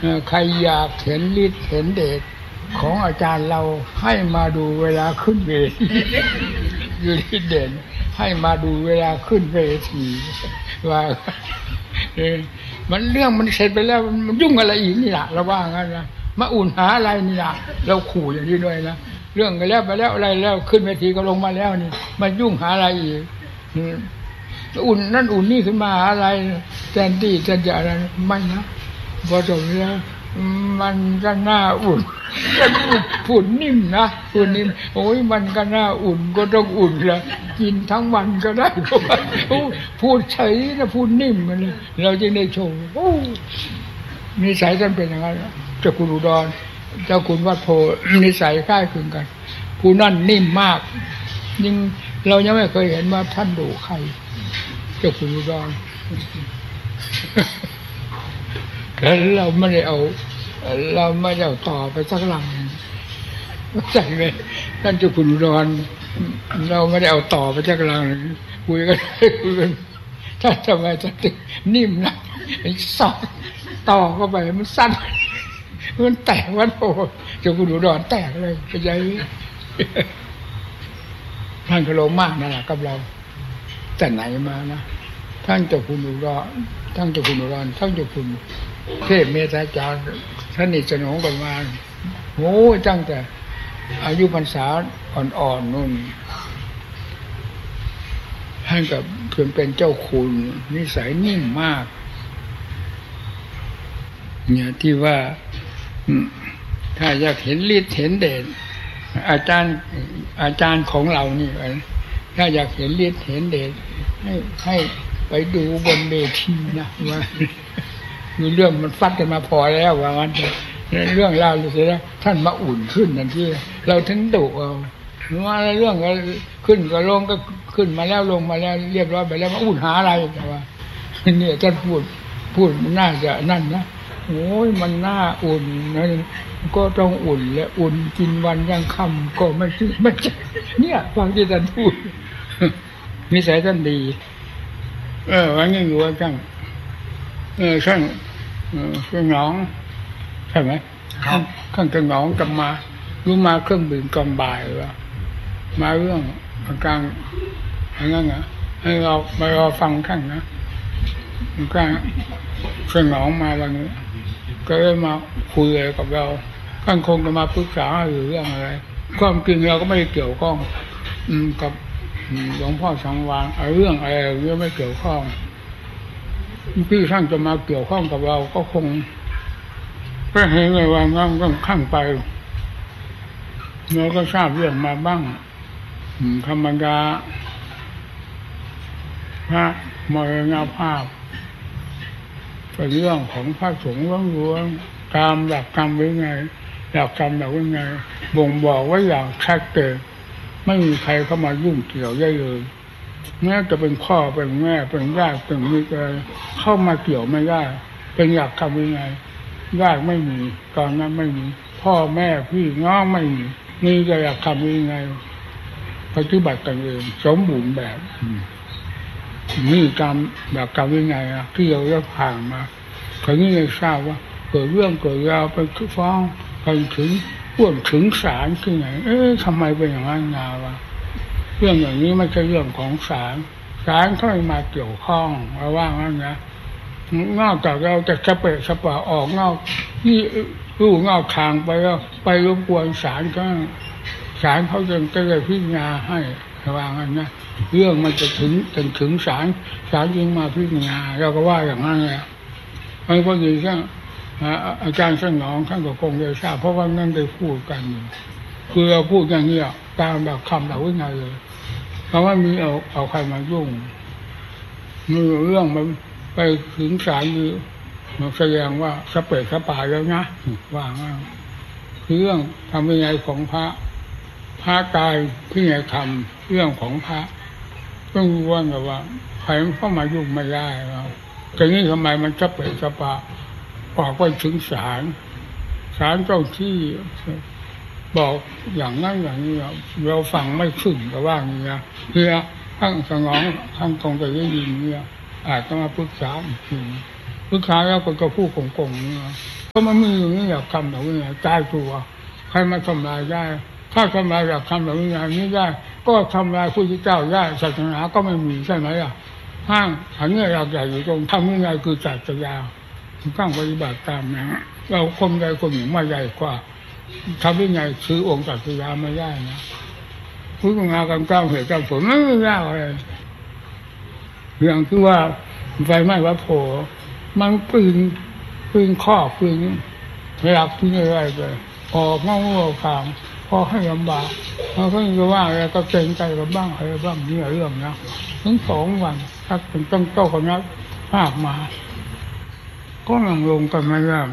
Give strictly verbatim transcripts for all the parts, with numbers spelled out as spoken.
ใครอยากเห็นฤทธิ์เห็นเดชของอาจารย์เราให้มาดูเวลาขึ้นเวทีอยู่ที่เด่นให้มาดูเวลาขึ้นเวทีว่าเออมันเรื่องมันเสร็จไปแล้วมันยุ่งอะไรอีกนี่แหละเราว่างั้นนะมาอุ่นหาอะไรนี่ล่ะเราขู่อย่างนี้ด้วยนะเรื่องไปแล้วไปแล้วอะไรแล้วขึ้นเวทีก็ลงมาแล้วนี่มายุ่งหาอะไรอีกอุ่นนั่นอุ่นนี่ขึ้นมาหาอะไรแทนที่จะจะอะไรไม่นะพอจบแล้วมันก็น่าอุ่นพูดนิ่มนะพูดนิ่มโอ้ยมันก็น่าอุ่นก็ต้องอุ่นละกินทั้งวันก็ได้พูดเฉยนะพูดนิ่มมันเลยเราจึงได้ชมโอ้นิสัยท่านเป็นอย่างนั้นเจ้าคุณอุดรเจ้าคุณวัดโพนิสัยคล้ายคลึงกันผู้นั่นนิ่มมากยิ่งเรายังไม่เคยเห็นว่าท่านดุใครเจ้าคุณอุดรแล้วเราไม่ได้เอาเราไม่ได้เอาต่อไปสักลังใช่ไหมท่านเจ้าคุณอุดรเราไม่ได้เอาต่อไปสักลังคุยกันคุยกันท่านทำไมท่านนิ่มนะสอดต่อเข้าไปมันสั้นมันแตกวันโอ้เจ้าคุณอุดรแตกเลยเป็นไงท่านก็โลมากนั่นแหละกับเราแต่ไหนมานะท่านเจ้าคุณอุดรท่านเจ้าคุณอุดรท่านเจ้าคุณเทพเมตตาท่านนิสนองกันมาโอ้ตั้งแต่อายุพรรษาอ่อนๆนู่นท่านกับเพื่อนเป็นเจ้าคุณนิสัยนิ่มมากเนี่ยที่ว่าถ้าอยากเห็นฤทธิ์เห็นเดชอาจารย์อาจารย์ของเรานี่ถ้าอยากเห็นฤทธิ์เห็นเดชให้ให้ไปดูบนเวทีนะว่ามีเรื่องมันฟัดกันมาพอแล้วว่างั้นเรื่องเล่าเลยสิแล้วท่านมาอุ่นขึ้นนั่นที่เราถึงดุเอาว่าเรื่องก็ขึ้นก็ลงก็ขึ้นมาแล้วลงมาแล้วเรียบร้อยไปแล้วมาอุ่นหาอะไรแต่ว่าเนี่ยท่านพูดพูดมันน่าจะนั่นนะโอ้ยมันน่าอุ่นนะก็ต้องอุ่นและอุ่นกินวันยังค่ำก็ไม่ใช่ไม่ใช่เนี่ยฟังที่ท่านพูดนิสัยท่านดีเออวันนี้อยู่ว่าจังเออช่างเออช่างน้องใช่ไหมครับข้างกระหนองกลับมารู้มาเครื่องบินก่อนบ่ายว่ามาเรื่องอาการอะไรนั่นนะให้เราไปรอฟังข้างนะกลางกระหนองมาวันนี้ก็เลยมาคุยอะไรกับเราข้างคงจะมาปรึกษาหรือเรื่องอะไรความจริงเราก็ไม่ได้เกี่ยวข้องกับหลวงพ่อสังวานเรื่องอะไรเรื่องไม่เกี่ยวข้องพี่ท่านจะมาเกี่ยวข้องกับเราก็คงก็เห็นเลยว่างั้นก็ข้างไปเราก็ทราบเรื่องมาบ้างธรรมดาพระมรณภาพเป็นเรื่องของพระสงฆ์ล้วนๆตามหลักกรรมวินัยหลักกรรมหลักวินัยบ่งบอกไว้อย่างชัดเจนไม่มีใครเข้ามายุ่งเกี่ยวได้เลยแม้จะเป็นพ่อเป็นแม่เป็นญาติเป็นมิตรอะไรเข้ามาเกี่ยวไม่ได้เป็นหลักกรรมวินัยญาติไม่มีตอนนั้นไม่มีพ่อแม่พี่น้องไม่มีนี่จะหลักกรรมวินัยปฏิบัติกันเองสมบูรณ์แบบนี่กรรมแบบกรรมวินัยนะที่เราได้ผ่านมาคราวนี้เลยทราบว่าเกิดเรื่องเกิดราวไปฟ้องไปถึงอ้วนถึงศาลที่ไหนเอ๊ะทำไมเป็นอย่างนั้นนาวะเรื่องอย่างนี้ไม่ใช่เรื่องของศาลศาลเขาไม่มาเกี่ยวข้องเราว่างั้นนะนอกจากเราจะสเปะสปะออกนอกนี่รูนอกทางไปแล้วไปรบกวนศาลก็ศาลเขาจะจะเลยพิจารณาให้ระวังกันนะเรื่องมันจะถึงถึงถึงศาลศาลจึงมาพิจารณาเราก็ว่าอย่างนั้นแหละไอ้พวกนี้ก็อาจารย์สนองท่านก็คงได้ทราบเพราะว่านั่นได้พูดกันคือเราพูดอย่างนี้ตามแบบคำแบบวินัยเลยเพราะว่ามีเอาเอาใครมายุ่งมีเรื่องมันไปถึงศาลคือแสดงว่าสเปกสปาแล้วนะว่าง่ายคือเรื่องทำวินัยของพระพระกายพินัยธรรมเรื่องของพระต้องรู้ว่าแบบว่าใครเข้ามายุ่งไม่ได้เราแต่นี่ทำไมมันสเปกสปาออกไปถึงศาลศาลเจ้าที่บอกอย่างนั้นอย่างนี้เราฟังไม่ขึ้นแต่ว่าอย่างนี้เพื่อทั้งสนองทั้งคงจะได้ยินเนี่ยอาจจะมาปรึกษาอีกทีคือขายแล้วก็กระพู้กงๆนี่ก็มันมีอย่างนี้อยากทำแบบนี้ตายตัวใครมาทำลายได้ถ้าทำลายอยากทำแบบนี้อย่างนี้ได้ก็ทำลายพระเจ้าได้ศาสนาก็ไม่มีใช่ไหมล่ะห้างอันนี้อยากใหญ่อยู่ตรงทำยังไงคือจัดจะยาวตั้งปฏิบัติตามนะเราคนใดคนหนึ่งมาใหญ่กว่าทำยังไงซื้อองค์จักรยานไม่ได้นะพูดงานกำกับเหตุการณ์ผลไม่ไม่ยากอะไรเรื่องคือว่าไฟไหม้วัดโพมันปืนปืนข้อปืนหลักที่อะไรไปออกมาหัวขางพอให้ลำบากเขาก็จะว่าอะไรก็เกรงใจกับบ้างอะไรบ้างนี่เรื่องนะถึงสองวันถ้าเป็นต้องเจ้าคนนั้นภาคมาก็นั่งลงกันไม่ได้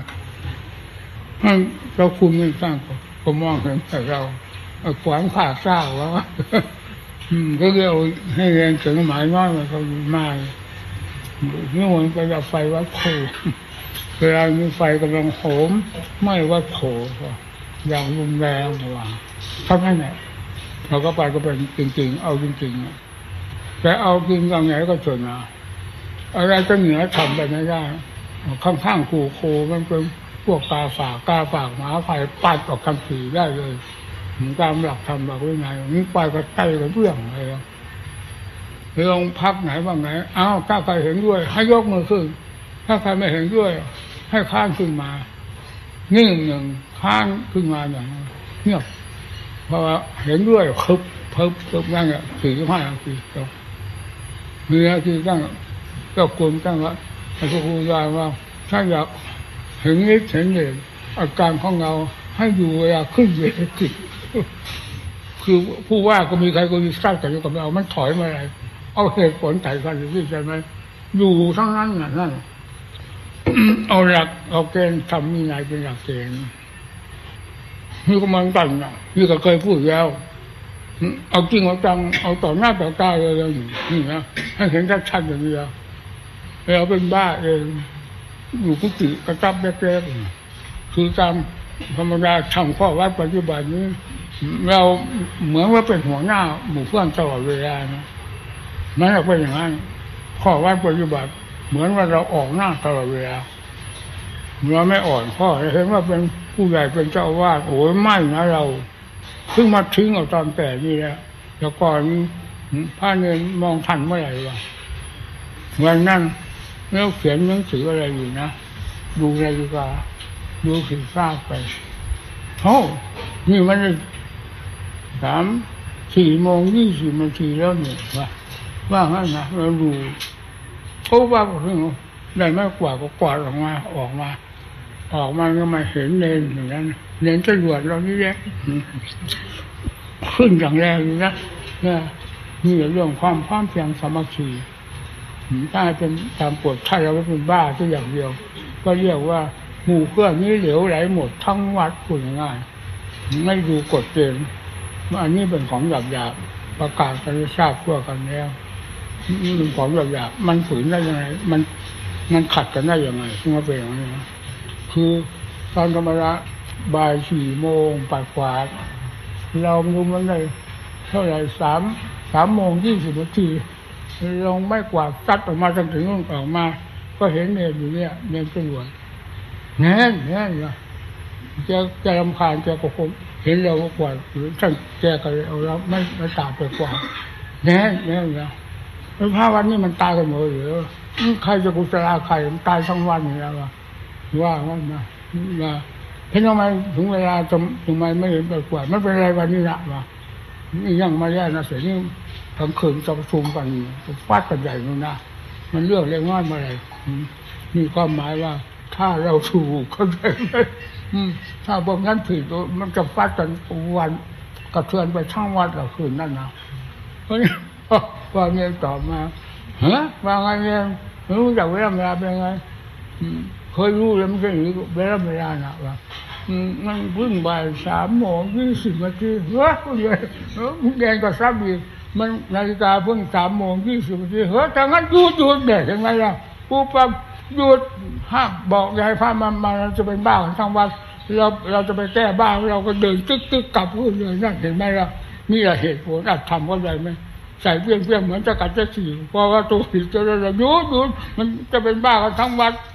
เราคุมไม่สร้างก็มองเห็นแต่เราขวางผ่าเศร้าแล้วก็เรียกให้เรียนถึงหมายน้อยมาเขามาเมื่อวันไปดับไฟวัดโพเวลามีไฟกำลังโหมไม่วัดโพอย่างรุนแรงว่าเท่านั้นแหละเราก็ไปก็เป็นจริงๆเอาจริงๆแต่เอาจริงอย่างไหนก็จนนะอะไรก็เหนือทำไปไม่ได้ข้างๆกูโคมันเป็นพวกกาฝากกาฝากหมาไฟปัดออกคำสีได้เลยตามหลักธรรมหลักวินัยนี่ไปก็ใกล้กับเรื่องอะไรลงพักไหนบ้างไหนอ้าวถ้าใครเห็นด้วยให้ยกมือขึ้นถ้าใครไม่เห็นด้วยให้ข้างขึ้นมานิ่งหนึ่งข้างขึ้นมาอย่างเงียบเพราะว่าเห็นด้วยคึบเพิ่มเพิ่มนั่งอ่ะสี่สิบห้านาทีจบมีนาทีตั้งก็กลุ่มตั้งว่าพระครูบาว่าถ้าอยากเห็นนิดเห็นเด่นอาการของเราให้อยู่เวลาขึ้นเวทีคือผู้ว่าก็มีใครก็มีทราบแต่ก็ไม่เอามันถอยมาอะไรเอาเหตุผลไต่กันที่ใช่ไหมอยู่ทั้งนั้นน่ะนั่นเอาหลักเอาเกณฑ์ทำมีนายเป็นหลักเกณฑ์นี่ก็มันตั้งนะนี่ก็เคยพูดแล้วเอาจริงเอาจังเอาต่อหน้าต่อตาเลยนี่นะให้เห็นชัดๆอย่างนี้เราเป็นบ้าเองอยู่กุฏิกระตับแรกๆคือตามธรรมดาทำข้อวัดปัจจุบันนี้เราเหมือนว่าเป็นหัวหน้าหมู่เพื่อนตลอดเวลานะนั่นเป็นอย่างนั้นข้อวัดปัจจุบันเหมือนว่าเราออกหน้าตลอดเวลาเราไม่อ่อนข้อเห็นว่าเป็นผู้ใหญ่เป็นเจ้าอาวาสโอ้ยไม่นะเราเพิ่งมาทิ้งเอาตอนแต่นี่แหละแล้วก่อนพระเนรมองทันเมื่อไหร่วะวันนั้นเราเขียนหนังสืออะไรอยู่นะดูนาฬิกาดูขีดฟ้าไปโอ้นี่มันสามสี่โมงยี่สิบนาทีแล้วเนี่ยว่าว่างั้นนะเราดูเขาว่าก็ถึงได้มากกว่าก็กวาดออกมาออกมาออกมาก็มาเห็นเลนอย่างนั้นเลนจะหลวดเรานี่แหละขึ้นอย่างแรงเลยนะเนี่ยนี่เรื่องความพร้อมเพรียงสามัคคีถ้าเป็นตามกฎถ้าเราไม่เป็นบ้าตัวอย่างเดียวก็เรียกว่าหมู่เพื่อนนี้เหลวไหลหมดทั้งวัดพูดง่ายไม่ดูกฎเกณฑ์อันนี้เป็นของหยาบหยาบประกาศกันทราบทั่วกันแล้วนี่เป็นของหยาบหยาบมันฝืนได้ยังไงมันมันขัดกันได้ยังไงซึ่งว่าเป็นอย่างนี้นะคือตอนธรรมดาบ่ายสี่โมงปาดขวาดเราดูมันได้เท่าไหร่สามสามโมงยี่สิบนาทีลงไม่กวาดซัดออกมาจนถึงนู่นออกมาก็เห็นเนรอยู่เนี่ยเนรตำรวจแน่นแน่นนะจะจะรำคาญจะก็คงเห็นเรากวาดหรือท่านแกก็เอาแล้วไม่ไม่ตาไปกวาดแน่นแน่นนะแล้วพระวันนี้มันตายกันหมดหรือใครจะกุศลาใครมันตายทั้งวันอยู่แล้วว่าว่านะว่าเห็นทำไมถึงเวลาทำทำไมไม่เห็นไปกวาดไม่เป็นไรวันนี้ละวะนี่ยังมาแย่นะเสียนี่ทั้งคืนจะประชุมกันฟาดกันใหญ่นู่นนะมันเรื่องเล็กน้อยมาอะไรมีความหมายว่าถ้าเราถูกเขาได้ไหมถ้าพวกนั้นผิดมันจะฟาดกันวันกระเทือนไปทั้งวันกลางคืนนั่นนะเพราะนี่ว่าเงี้ยตอบมาฮะว่าไงเนี่ยรู้จักเวลาเวลาเป็นไงเคยรู้แล้วไม่ใช่หรือเวลาเวลาน่ะว่ามันเพิ่งบ่ายสามโมงยี่สิบนาทีเฮ้ยเลยแกงก็ซับอีกมันนาฬิกาเพิ่งสามโมงยี่สิบนาทีเฮ้ยถ้างั้นหยุดหยุดเด็กยังไงล่ะปุ๊บปั๊บหยุดห้ามบอกยายพามันมาเราจะเป็นบ้าทั้งวันเราเราจะไปแก้บ้าเราก็เดินตึ๊กตึ๊กกลับขึ้นเลยนั่นเห็นไหมล่ะนี่แหละเหตุผลอัดทำก็ได้ไหมใส่เพี้ยงเพี้ยงเหมือนจะกัดจะฉี่เพราะว่าตัวผิดจะเราหยุดหยุดมันจะเป็นบ้ากันทั้งวัน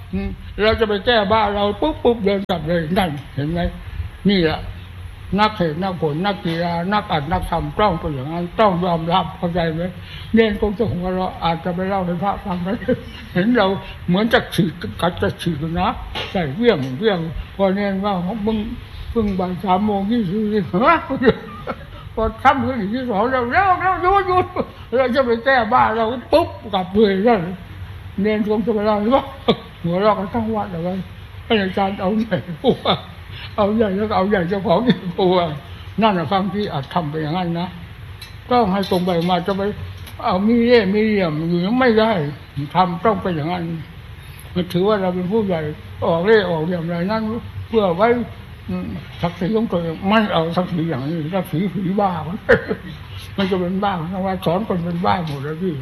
เราจะไปแก้บ้าเราปุ๊บปุ๊บเดินกลับเลยนั่นเห็นไหมนี่แหละนักเหตุนักผลนักกีฬานักอัดนักทำต้องเป็นอย่างนั้นต้องยอมรับเข้าใจไหมเน้นคงจะหัวเราอาจจะไปเล่าให้พระฟังไหมเห็นเราเหมือนจะฉีกกัดจะฉีกนะใส่เวี่ยงเวี่ยงพอเน้นว่ามึงเพิ่งบ่ายสามโมงยี่สิบฮะพอทำขึ้นอีกที่สองเราเราเราหยุดหยุดเราจะไปแก้บ้าเราปุ๊บกลับเลยนั่นเน้นคงจะไปเล่าให้ว่าหัวเรากันทั้งวันอะไรอาจารย์เอาใหญ่กว่าเอาใหญ่แล้วเอาใหญ่เจ้าของอีกกว่านั่นแหละฟังที่อาจทำไปอย่างนั้นนะต้องให้ตรงไปมาจะไปเอามีเล่มีเหลี่ยมอยู่ไม่ได้ทำต้องไปอย่างนั้นมันถือว่าเราเป็นผู้ใหญ่ออกเล่ออกเหลี่ยมอะไรนั่นเพื่อไว้ศักดิ์ศรีของตัวเองไม่เอาศักดิ์ศรีอย่างนี้ศักดิ์ศรีผีบ้ามันมันจะเป็นบ้าเพราะว่าสอนคนเป็นบ้าหมดแล้วพี่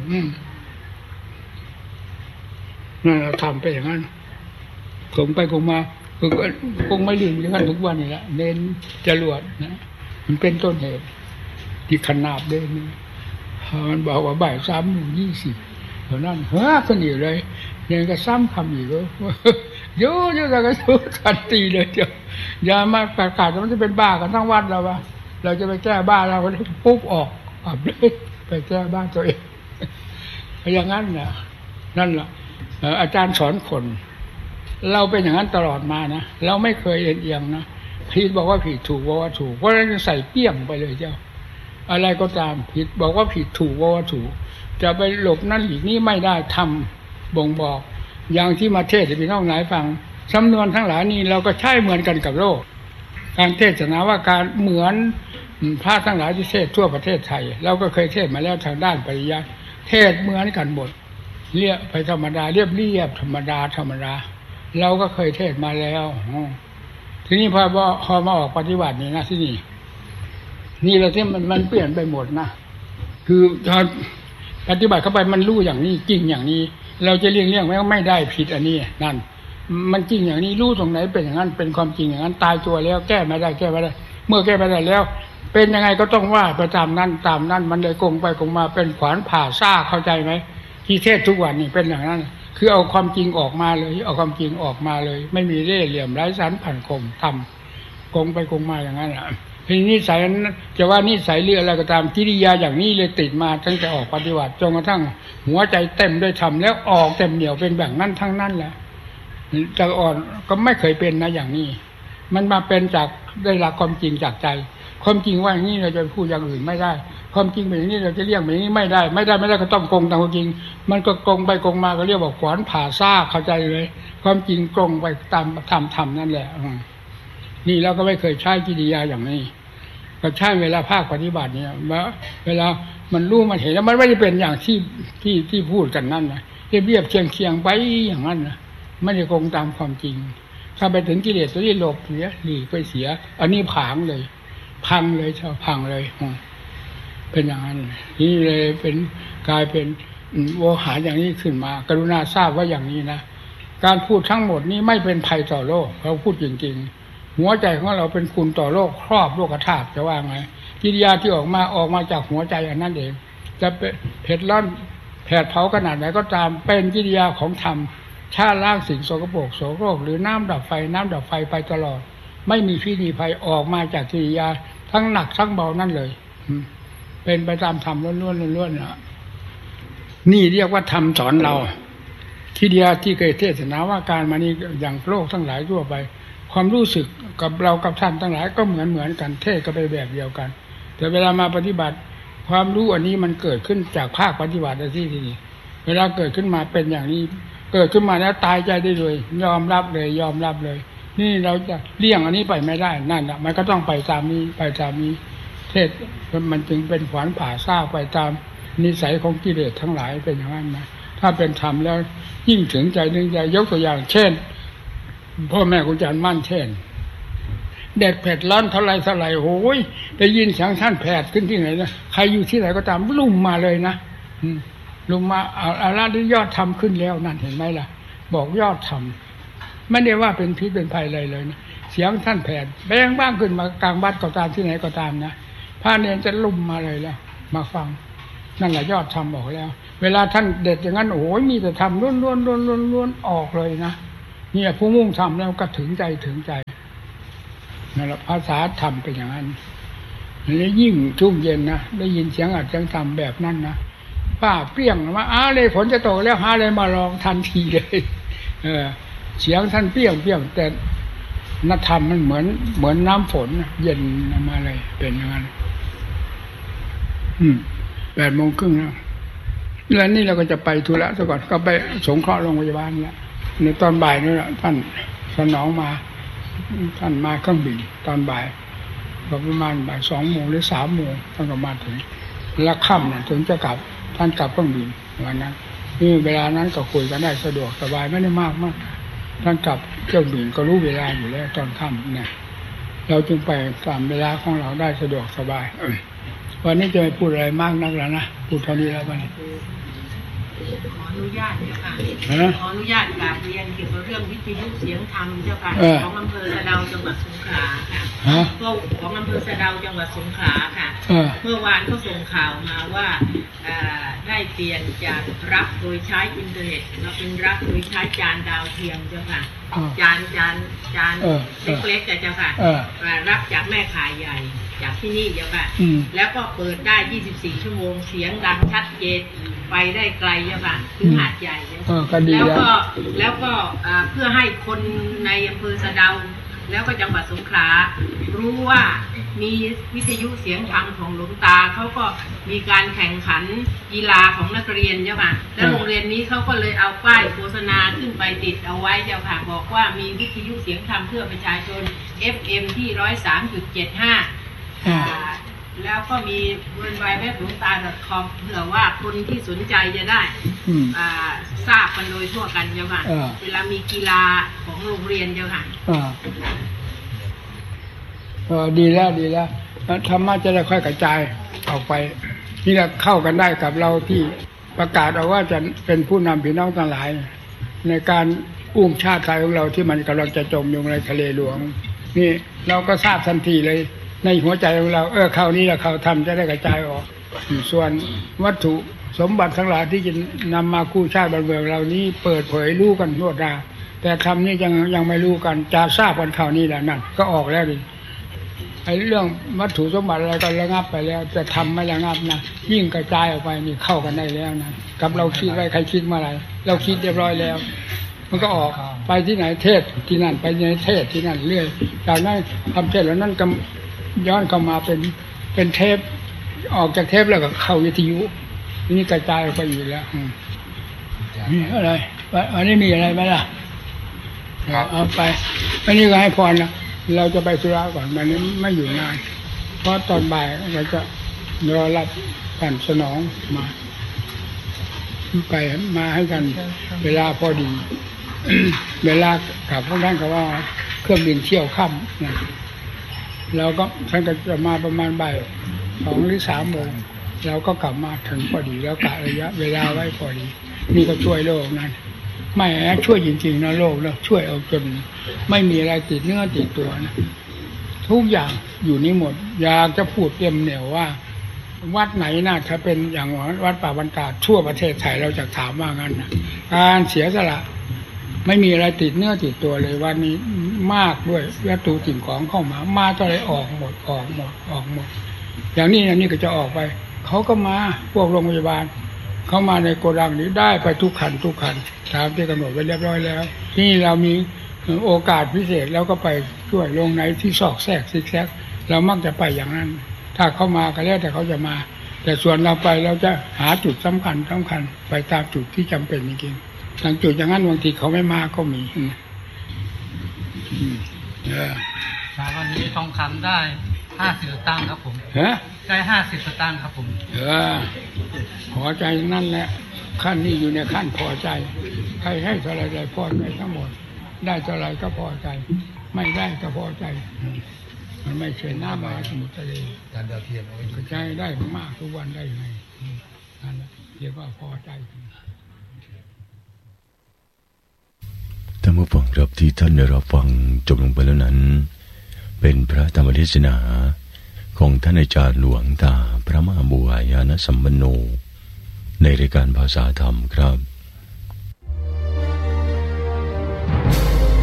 นั่นเราทำไปอย่างนั้นคงไปคงมาคงไม่ลืมอย่างนั้นทุกวันนี่แหละเน้นจรวดนะมันเป็นต้นเหตุที่ขนาบเด่นมันบอกว่าบ่ายสามโมงยี่สิบเท่านั้นเฮ้ยคนอยู่เลยเน้นก็ซ้ำคำอีกเลยเยอะเยอะก็สู้ทันทีเลยเจ้าอย่ามาประกาศว่ามันจะเป็นบ้ากันทั้งวันเราว่าเราจะไปแก้บ้าเราก็ปุ๊บออกปรับเลยไปแก้บ้าตัวเองอย่างนั้นนะนั่นแหละอาจารย์สอนคนเราเป็นอย่างนั้นตลอดมานะเราไม่เคยเอ็นเอียงนะผิดบอกว่าผิดถูกบอกว่าถูกเพราะฉะนั้นใส่เปี้ยงไปเลยเจ้าอะไรก็ตามผิดบอกว่าผิดถูกบอกว่าถูกจะไปหลบนั่นอีกนี่ไม่ได้ทำบ่งบอกอย่างที่มาเทศน์ให้พี่น้องหลายฟังสำนวนทั้งหลายนี้เราก็ใช้เหมือนกันกับโลกการเทศนาว่าการเหมือนพระทั้งหลายที่เทศทั่วประเทศไทยเราก็เคยเทศมาแล้วทางด้านปริยัติเทศเหมือนกันหมดเรียบไปธรรมดาเรียบเรียบธรรมดาธรรมดาเราก็เคยเทศมาแล้วทีนี้พอพอมาออกปฏิบัตินี่นะที่นี่นี่เราที่มันมันเปลี่ยนไปหมดนะคือตอนปฏิบัติเข้าไปมันรู้อย่างนี้จริงอย่างนี้เราจะเลี่ยงเลี่ยงไม่ไม่ได้ผิดอันนี้นั่นมันจริงอย่างนี้รู้ตรงไหนเป็นอย่างนั้นเป็นความจริงอย่างนั้นตายตัวแล้วแก้ไม่ได้แก้ไม่ได้เมื่อแก้ไม่ได้แล้วเป็นยังไงก็ต้องว่าไปตามนั้นตามนั้นมันเลยโกงไปโกงมาเป็นขวานผ่าซ่าเข้าใจไหมที่เทศทุกวันนี่เป็นอย่างนั้นคือเอาความจริงออกมาเลยเอาความจริงออกมาเลยไม่มีเล่ห์เหลี่ยมไร้สันผันคมทำโกงไปโกงมาอย่างนั้นอ่ะทีนี้นิสัยจะว่านิสัยเรื่องอะไรก็ตามกิริยาอย่างนี้เลยติดมาตั้งแต่ออกปฏิบัติจนกระทั่งหัวใจเต็มด้วยธรรมแล้วออกเต็มเหนียวเป็นแบบนั้นทั้งนั้นแหละจะอ่อนก็ไม่เคยเป็นนะอย่างนี้มันมาเป็นจากได้รับความจริงจากใจความจริงว่าอย่างนี้เราจะพูดอย่างอื่นไม่ได้ความจริงเป็นอย่างนี้เราจะเรียกแบบนี้ไม่ได้ไม่ได้ไม่ได้ก็ต้องโกงตามความจริงมันก็โกงไปโกงมาก็เรียกว่าขวานผ่าซ่าเข้าใจเลยความจริงโกงไปตามธรรมธรรมนั่นแหละนี่เราก็ไม่เคยใช้กิริยาอย่างนี้ก็ใช้เวลาภาคปฏิบัติเนี่ยเวลามันรู้มันเห็นแล้วมันไม่ได้เป็นอย่างที่ที่ที่พูดกันนั่นนะเรียบเรียบเคียงเคียงไปอย่างนั้นนะไม่ได้โกงตามความจริงถ้าไปถึงกิเลสตัวนี้หลบเสียหลีกไปเสียอันนี้ผางเลยพังเลยชาวพังเลยเป็นอย่างนั้นนี่เลยเป็นกลายเป็นโวหารอย่างนี้ขึ้นมากรุณาทราบว่าอย่างนี้นะการพูดทั้งหมดนี้ไม่เป็นภัยต่อโลกเราพูดจริงๆหัวใจของเราเป็นคุณต่อโลกครอบโลกธาตุจะว่าไงกิริยาที่ออกมาออกมาจากหัวใจอันนั้นเองจะเป็นเผ็ดร้อนแผดเผาขนาดไหนก็ตามเป็นกิริยาของธรรมชาล้างสิ่งโสกโปรกโสโครกหรือน้ำดับไฟน้ำดับไฟไปตลอดไม่มีพิษมีภัยออกมาจากกิริยาทั้งหนักทั้งเบานั่นเลยเป็นไปตามธรรมล้วนๆล้วนๆนะนี่เรียกว่าธรรมสอนเรากิริยาที่เคยเทศนาว่าการมานี้อย่างโลกทั้งหลายทั่วไปความรู้สึกกับเรากับท่านทั้งหลายก็เหมือนเหมือนกันเทศก็ไปแบบเดียวกันแต่เวลามาปฏิบัติความรู้อันนี้มันเกิดขึ้นจากภาคปฏิบัติที่นี่เวลาเกิดขึ้นมาเป็นอย่างนี้เกิดขึ้นมาแล้วตายใจได้เลยยอมรับเลยยอมรับเลยนี่เราจะเลี่ยงอันนี้ไปไม่ได้นั่นแหละมันก็ต้องไปตามนี้ไปตามนี้เทศมันจึงเป็นขวานผ่าซ่าไปตามนิสัยของกิเลสทั้งหลายเป็นอย่างนั้นนะถ้าเป็นธรรมแล้วยิ่งถึงใจนึงใจยกตัวอย่างเช่นพ่อแม่ครูอาจารย์มั่นเช่นเด็กแผดร้อนเท่าไรเท่าไรโอ้ยได้ยินเสียงท่านแผดขึ้นที่ไหนนะใครอยู่ที่ไหนก็ตามลุ่มมาเลยนะลุ่มมาอาราที่ยอดธรรมขึ้นแล้วนั่นเห็นไหมล่ะบอกยอดธรรมไม่ได้ว่าเป็นพิษเป็นภัยอะไรเลยนะเสียงท่านแผดแบงบ้างขึ้นมากลางบ้านก็ตามที่ไหนก็ตามนะพระเนรจะลุ่มมาเลยแล้วมาฟังนั่นแหละยอดธรรมบอกแล้วเวลาท่านเด็ดอย่างนั้นโอ้ยมีแต่ธรรมล้วนล้วนล้วนล้วนล้วนออกเลยนะเนี่ยผู้มุ่งทำแล้วก็ถึงใจถึงใจนั่นแหละภาษาธรรมเป็นอย่างนั้นนี่ยิ่งชุ่มเย็นนะได้ยินเสียงอัดเสียงธรรมแบบนั้นนะป้าเปรี้ยงว่าอ้าเลยฝนจะตกแล้วหาอะไรมาลองทันทีเลยเออเสียงท่านเปรี้ยงเปรี้ยงแต่นักธรรมมันเหมือนเหมือนน้ำฝนเย็นมาเลยเป็นอย่างนั้นอืมแปดโมงครึ่งแล้วแล้วนี่เราก็จะไปธุระซะก่อนก็ไปสงเคราะห์โรงพยาบาลแล้วในตอนบ่ายนี่แหละท่านสนองมาท่านมาเครื่องบินตอนบ่ายประมาณบ่ายสองโมงหรือสามโมงท่านก็มาถึงแล้วค่ำเนี่ยถึงจะกลับท่านกลับเครื่องบินวันนั้นนี่เวลานั้นก็คุยกันได้สะดวกสบายไม่ได้มากมากท่านกลับเครื่องบินก็รู้เวลาอยู่แล้วตอนค่ำเนี่ยเราจึงไปตามเวลาของเราได้สะดวกสบายวันนี้จะไม่พูดอะไรมากนักแล้วนะพูดเท่านี้แล้ววันนี้ขออนุญาตเจ้าค่ะขออนุญาตกราบเรียนเกี่ยวกับเรื่องวิทยุเสียงธรรมเจ้าค่ะของอำเภอสะเดาจังหวัดสงขลาค่ะก็ของอำเภอสะเดาจังหวัดสงขลาค่ะเมื่อวานก็ส่งข่าวมาว่าได้เปลี่ยนจากรับโดยใช้อินเทอร์เน็ตมาเป็นรับโดยใช้จานดาวเทียมเจ้าค่ะจานจานจานเล็กๆเจ้าค่ะรับจากแม่ขายใหญ่จากที่นี่เจ้าค่ะแล้วก็เปิดได้ยี่สิบสี่ชั่วโมงเสียงดังชัดเจนไปได้ไกลเจ้าค่ะถึงหาดใหญ่แล้วก็แล้วก็เพื่อให้คนในอำเภอสะเดาแล้วก็จังหวัดสงขลารู้ว่ามีวิทยุเสียงธรรมของหลวงตาเขาก็มีการแข่งขันกีฬาของนักเรียนเจ้าค่ะแล้วโรงเรียนนี้เขาก็เลยเอาป้ายโฆษณาขึ้นไปติดเอาไว้เจ้าค่ะบอกว่ามีวิทยุเสียงธรรมเพื่อประชาชน เอฟ เอ็ม ที่ หนึ่งร้อยสามจุดเจ็ดห้า แล้วก็มีเว็บไซต์หลวงตา .com เผื่อว่าคนที่สนใจจะได้ทราบกันโดยทั่วกันเจ้าค่ะเวลามีกีฬาของโรงเรียนเจ้าค่ะเออดีแล้วดีแล้วธรรมะจะได้ค่อยกระจายออกไปนี่แหละเข้ากันได้กับเราที่ประกาศเอาว่าจะเป็นผู้นำพี่น้องทั้งหลายในการอุ้มชาติไทยของเราที่มันกำลังจะจมอยู่ในทะเลหลวงนี่เราก็ทราบทันทีเลยในหัวใจของเราเออคราวนี้เราเขาทำจะได้กระจายออกส่วนวัตถุสมบัติทั้งหลายที่จะนำมากู้ชาติบ้านเมืองเรานี้เปิดเผยรู้กันทั่วหน้าแต่คำนี้ยังยังไม่รู้กันจะทราบกันคราวนี้แหละนั่นก็ออกแล้วดิไอ้เรื่องวัตถุสมบัติอะไรก็ระงับไปแล้วจะทำไม่ระงับนะยิ่งกระจายออกไปนี่เข้ากันได้แล้วนะกับเราคิดอะไรใครคิดมาอะไรเราคิดเรียบร้อยแล้วมันก็ออกไปที่ไหนเทศที่นั่นไปที่ไหนเทศที่นั่นเรื่อยจากนั้นทำเทศแล้วนั่นก็ย้อนเข้ามาเป็นเป็นเทปออกจากเทปแล้วก็เข้าวิทยุนี่กระจายออกไปอยู่แล้วนี่อะไรอันนี้มีอะไรไหมล่ะเอาไปอันนี้ก็ให้พรนะเราจะไปธุระก่อนมันนี้ไม่อยู่นานเพราะตอนบ่ายเราจะรอรับท่านสนองมาไปมาให้กันเวลาพอดีเวลากลับพวกท่านก็ว่าเครื่องบินเที่ยวค่ำนะเราก็ท่านก็จะมาประมาณบ่ายสองหรือสามโมงเราก็กลับมาถึงพอดีแล้วกะระยะเวลาไว้พอดีนี่ก็ช่วยโลกนั้นไม่แอบช่วยจริงๆนะโลกแล้วช่วยเอาจนไม่มีอะไรติดเนื้อติดตัวนะทุกอย่างอยู่นี่หมดอยากจะพูดเต็มเหนียวว่าวัดไหนน่าจะเป็นอย่างวัดป่าบรรดาทั่วประเทศไทยเราจะถามว่างั้นนะการเสียสละไม่มีอะไรติดเนื้อติดตัวเลยวันนี้มากด้วยวัตถุสิ่งของเข้ามามาเท่าไรออกหมดออกหมดออกหมดอย่างนี้อันนี้ก็จะออกไปเขาก็มาพวกโรงพยาบาลเขามาในโกดังนี้ได้ไปทุกขันทุกขันตามที่กำหนดไว้เรียบร้อยแล้วนี่เรามีโอกาสพิเศษแล้วก็ไปช่วยลงไหนที่ซอกแซกซิกแซกเรามักจะไปอย่างนั้นถ้าเขามาก็แล้วแต่เขาจะมาแต่ส่วนเราไปเราจะหาจุดสำคัญสำคัญไปตามจุดที่จำเป็นจริงๆทางจุดอย่างนั้นบางทีเขาไม่มาก็มีเออวันนี้ทองคำได้ห้าสิบสตางค์ครับผมฮะได้ห้าสิบสตางค์ครับผมเออพอใจนั่นแหละขั้นนี้อยู่ในขั้นพอใจใครให้เท่าไรได้พอใจทั้งหมดได้เท่าไรก็พอใจไม่ได้ก็พอใจมันไม่ใช่น้ำมาสมุทรทะเลจานดาวเทียมเอาไว้ใจได้มากทุกวันได้ไงนั่นแหละเรียกว่าพอใจท่านผู้ฟังครับที่ท่านได้รับฟังจบลงไปแล้วนั้นเป็นพระธรรมเทศนาของท่านอาจารย์หลวงตาพระมหาบัวยานสัมปันโนในรายการภาษาธรรมครับ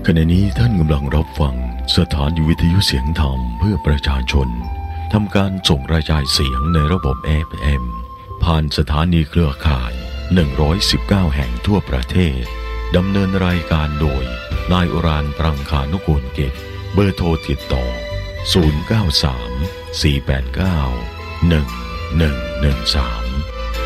ขณะนี้ท่านกำลังรับฟังสถานีวิทยุเสียงธรรมเพื่อประชาชนทำการส่งกระจายเสียงในระบบ เอฟ เอ็ม ผ่านสถานีเครือข่ายหนึ่งร้อยสิบเก้าแห่งทั่วประเทศดำเนินรายการโดยนายอุรานปรังคานุกูลกิจเบอร์โทรติดต่อศูนย์ เก้า สาม สี่ แปด เก้า หนึ่ง หนึ่ง หนึ่ง สาม